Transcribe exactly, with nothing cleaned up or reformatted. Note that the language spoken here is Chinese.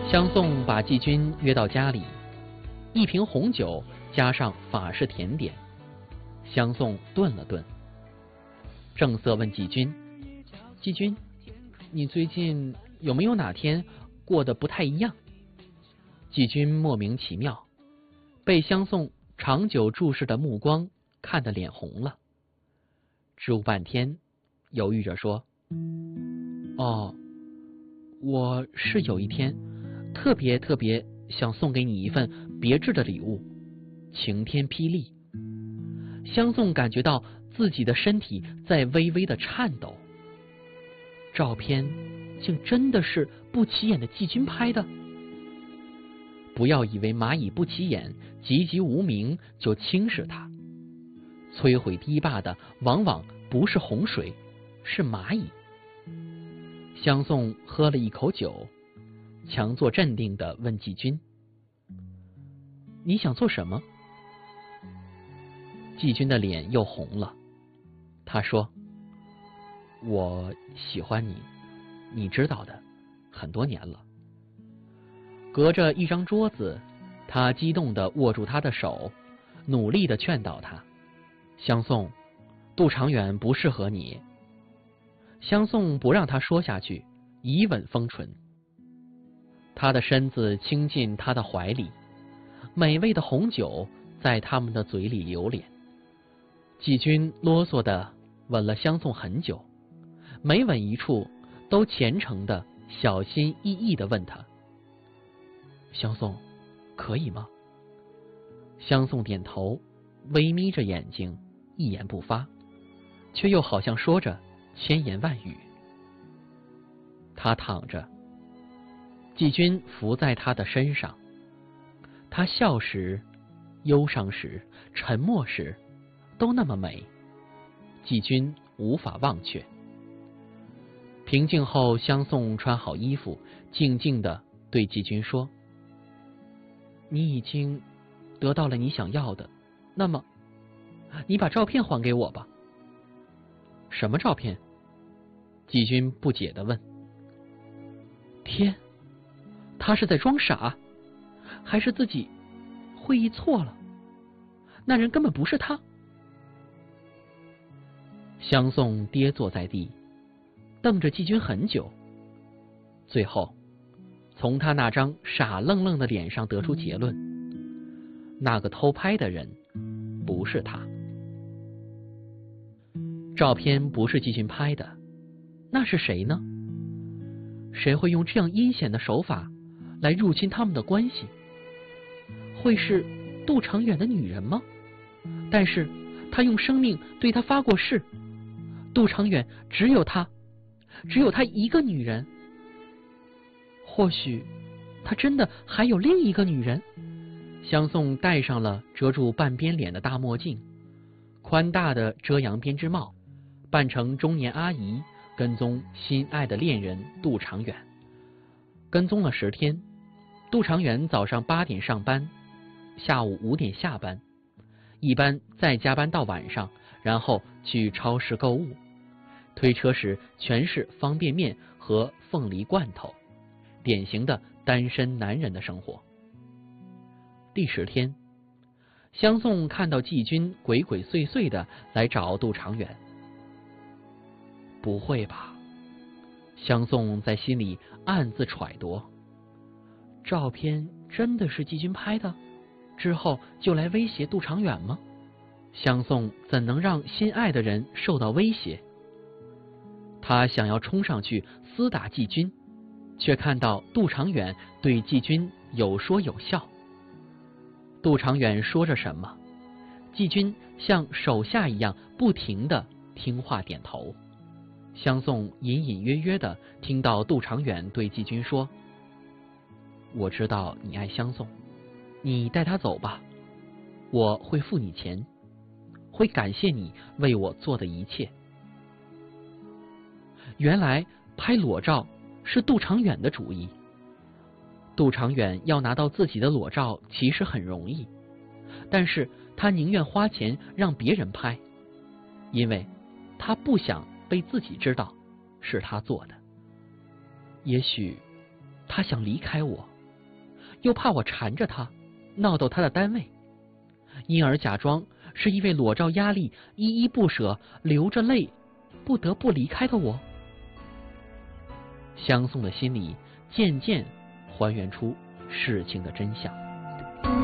相送把季军约到家里，一瓶红酒加上法式甜点。相送顿了顿，正色问季军：“季军，你最近有没有哪天过得不太一样？”季军莫名其妙，被相送长久注视的目光看得脸红了，支吾半天，犹豫着说：“哦，我是有一天特别特别想送给你一份别致的礼物，晴天霹雳。”相送感觉到自己的身体在微微的颤抖，照片竟真的是不起眼的季军拍的。不要以为蚂蚁不起眼，籍籍无名就轻视它，摧毁堤坝的往往不是洪水，是蚂蚁。相送喝了一口酒，强作镇定地问季军：“你想做什么？”季军的脸又红了，他说：“我喜欢你，你知道的，很多年了。”隔着一张桌子，他激动地握住他的手，努力地劝导他：“相送，杜长远不适合你。”相送不让他说下去，以吻封唇。他的身子倾进他的怀里，美味的红酒在他们的嘴里流连。季军啰嗦地吻了相送很久，每吻一处都虔诚地小心翼翼地问他：“相送，可以吗？”相送点头，微眯着眼睛，一言不发，却又好像说着千言万语。他躺着，季军伏在他的身上，他笑时、忧伤时、沉默时都那么美，季军无法忘却。平静后，相送穿好衣服，静静地对季军说：“你已经得到了你想要的，那么你把照片还给我吧。”“什么照片？”季军不解地问。天，他是在装傻，还是自己会意错了？那人根本不是他。相送跌坐在地，瞪着季军很久，最后从他那张傻愣愣的脸上得出结论：那个偷拍的人不是他。照片不是季军拍的，那是谁呢？谁会用这样阴险的手法来入侵他们的关系？会是杜长远的女人吗？但是他用生命对他发过誓，杜长远只有他，只有他一个女人。或许他真的还有另一个女人。相送戴上了遮住半边脸的大墨镜，宽大的遮阳编织帽，扮成中年阿姨，跟踪心爱的恋人杜长远。跟踪了十天，杜长远早上八点上班，下午五点下班，一般再加班到晚上，然后去超市购物，推车时全是方便面和凤梨罐头，典型的单身男人的生活。第十天，相送看到季军鬼鬼祟祟的来找杜长远。不会吧？相送在心里暗自揣度，照片真的是季军拍的，之后就来威胁杜长远吗？相送怎能让心爱的人受到威胁？他想要冲上去厮打季军，却看到杜长远对季军有说有笑。杜长远说着什么，季军像手下一样不停地听话点头。相送隐隐约约地听到杜长远对季军说：“我知道你爱相送，你带他走吧，我会付你钱，会感谢你为我做的一切。”原来拍裸照是杜长远的主意。杜长远要拿到自己的裸照其实很容易，但是他宁愿花钱让别人拍，因为他不想被自己知道是他做的。也许他想离开我， 又怕我缠着他，闹到他的单位，因而假装是因为裸照压力，依依不舍，流着泪，不得不离开的我。香颂的心里渐渐还原出事情的真相。